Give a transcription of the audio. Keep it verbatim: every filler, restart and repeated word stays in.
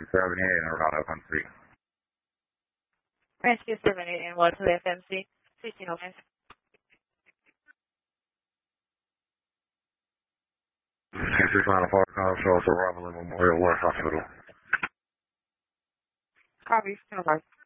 Rescue seventy-eight and around F M C. Rescue seventy-eight and what to the F M C? sixteen oh five. six nine four, show us arrival in Memorial West Hospital. Copy, ten oh five.